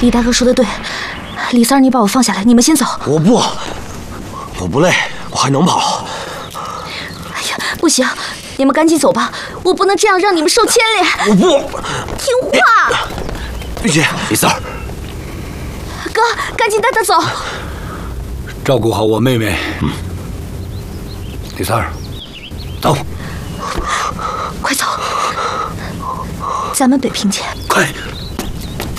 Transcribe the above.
李大哥说的对，李三儿，你把我放下来，你们先走。 我不累，我还能跑。 哎呀，不行，你们赶紧走吧，我不能这样让你们受牵连。 我不听话。 玉姐， 李三儿， 哥，赶紧带她走。 照顾好我妹妹。李三儿，走， 快走，咱们北平见。 快。